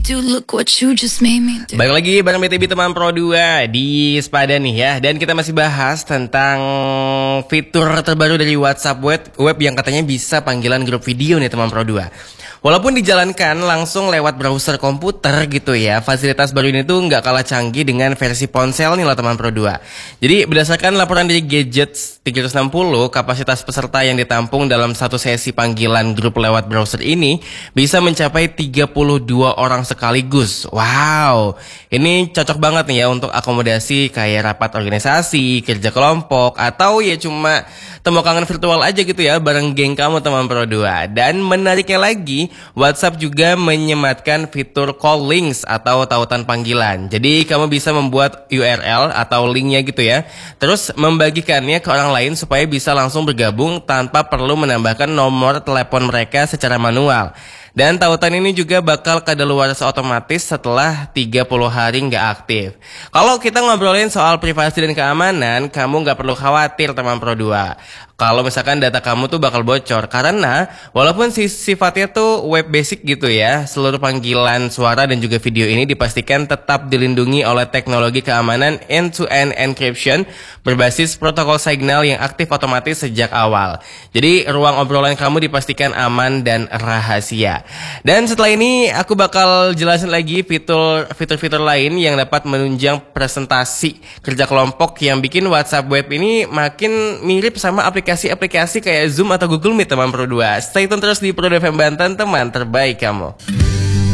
do, look what you just made me do. Balik lagi bareng BTB teman Pro 2 di Sepada nih ya. Dan kita masih bahas tentang fitur terbaru dari WhatsApp web yang katanya bisa panggilan grup video nih teman Pro 2. Walaupun dijalankan langsung lewat browser komputer gitu ya, fasilitas baru ini tuh nggak kalah canggih dengan versi ponsel nih lah teman Pro 2. Jadi berdasarkan laporan dari Gadgets 360, kapasitas peserta yang ditampung dalam satu sesi panggilan grup lewat browser ini bisa mencapai 32 orang sekaligus. Wow, ini cocok banget nih ya untuk akomodasi kayak rapat organisasi, kerja kelompok, atau ya cuma temu kangen virtual aja gitu ya bareng geng kamu teman Pro 2. Dan menariknya lagi, WhatsApp juga menyematkan fitur call links atau tautan panggilan. Jadi kamu bisa membuat URL atau linknya gitu ya, terus membagikannya ke orang lain supaya bisa langsung bergabung tanpa perlu menambahkan nomor telepon mereka secara manual. Dan tautan ini juga bakal kadaluarsa otomatis setelah 30 hari nggak aktif. Kalau kita ngobrolin soal privasi dan keamanan, kamu nggak perlu khawatir teman Pro 2. Kalau misalkan data kamu tuh bakal bocor, karena walaupun sifatnya tuh web basic gitu ya, seluruh panggilan suara dan juga video ini dipastikan tetap dilindungi oleh teknologi keamanan end-to-end encryption berbasis protokol signal yang aktif otomatis sejak awal. Jadi ruang obrolan kamu dipastikan aman dan rahasia. Dan setelah ini aku bakal jelasin lagi fitur-fitur lain yang dapat menunjang presentasi kerja kelompok yang bikin WhatsApp web ini makin mirip sama aplikasi-aplikasi kayak Zoom atau Google Meet teman Pro 2. Stay tune terus di Pro 2 FM Banten, teman terbaik kamu.